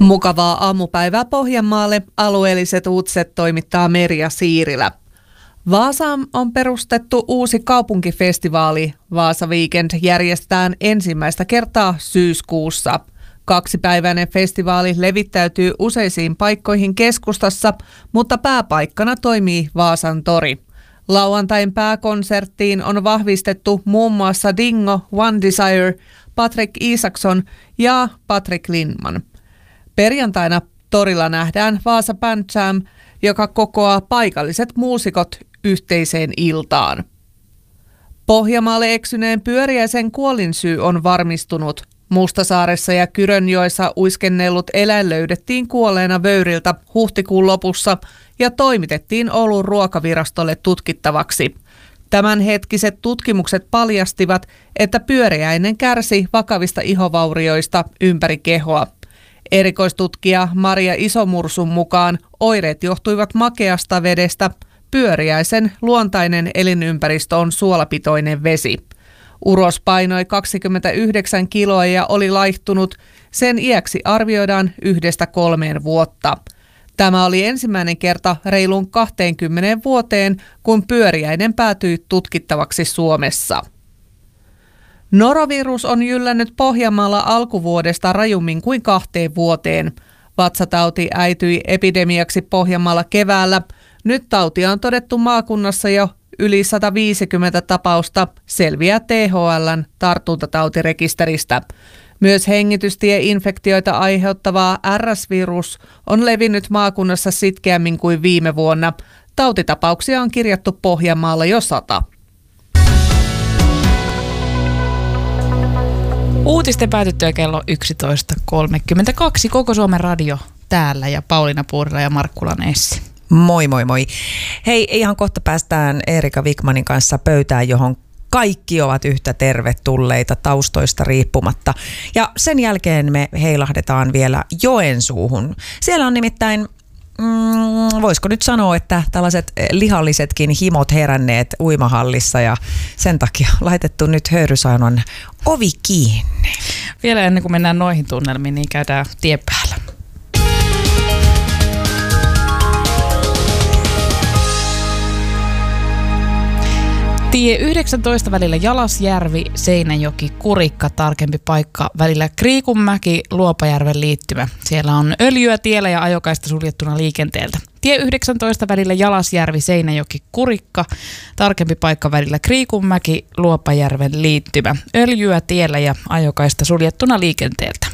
Mukavaa aamupäivää Pohjanmaalle. Alueelliset uutiset toimittaa Merja Siirilä. Vaasaan on perustettu uusi kaupunkifestivaali. Vaasa Weekend järjestetään ensimmäistä kertaa syyskuussa. 2-päiväinen festivaali levittäytyy useisiin paikkoihin keskustassa, mutta pääpaikkana toimii Vaasan tori. Lauantain pääkonserttiin on vahvistettu muun muassa Dingo, One Desire, Patrick Isaksson ja Patrick Lindman. Perjantaina torilla nähdään Vaasa Band Jam, joka kokoaa paikalliset muusikot yhteiseen iltaan. Pohjanmaalle eksyneen pyöriäisen kuolinsyy on varmistunut. Mustasaaressa ja Kyrönjoessa uiskennellut eläin löydettiin kuolleena vöyriltä huhtikuun lopussa ja toimitettiin Oulun ruokavirastolle tutkittavaksi. Tämänhetkiset tutkimukset paljastivat, että pyöriäinen kärsi vakavista ihovaurioista ympäri kehoa. Erikoistutkija Maria Isomursun mukaan oireet johtuivat makeasta vedestä. Pyöriäisen luontainen elinympäristö on suolapitoinen vesi. Uros painoi 29 kiloa ja oli laihtunut. Sen iäksi arvioidaan 1-3 vuotta. Tämä oli ensimmäinen kerta reilun 20 vuoteen, kun pyöriäinen päätyi tutkittavaksi Suomessa. Norovirus on jyllännyt Pohjanmaalla alkuvuodesta rajummin kuin 2 vuoteen. Vatsatauti äityi epidemiaksi Pohjanmaalla keväällä. Nyt tautia on todettu maakunnassa jo yli 150 tapausta, selviää THL:n tartuntatautirekisteristä. Myös hengitystieinfektioita aiheuttavaa RS-virus on levinnyt maakunnassa sitkeämmin kuin viime vuonna. Tautitapauksia on kirjattu Pohjanmaalla jo 100. Uutisten päätyttyä kello 11.32. Koko Suomen radio täällä ja Pauliina Puurila ja Markkulan Essi. Moi moi moi. Hei, ihan kohta päästään Erika Wikmanin kanssa pöytään, johon kaikki ovat yhtä tervetulleita taustoista riippumatta. Ja sen jälkeen me heilahdetaan vielä Joensuuhun. Siellä on nimittäin, voisiko nyt sanoa, että tällaiset lihallisetkin himot heränneet uimahallissa ja sen takia laitettu nyt höyrysaunan ovi kiinni. Vielä ennen kuin mennään noihin tunnelmiin, niin käydään tien päällä. Tie 19 välillä Jalasjärvi, Seinäjoki, Kurikka, tarkempi paikka välillä Kriikunmäki, Luopajärven liittymä. Siellä on öljyä tiellä ja ajokaista suljettuna liikenteeltä. Tie 19 välillä Jalasjärvi, Seinäjoki, Kurikka, tarkempi paikka välillä Kriikunmäki, Luopajärven liittymä. Öljyä tiellä ja ajokaista suljettuna liikenteeltä.